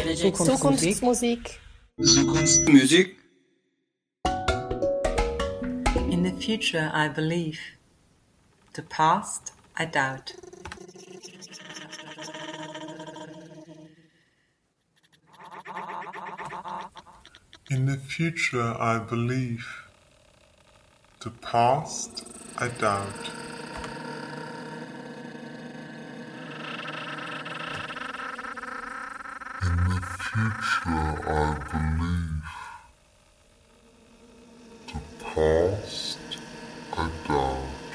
Zukunftsmusik. Zukunftsmusik. In the future I believe. The past I doubt. In the future I believe. The past I doubt. In the future I believe. The past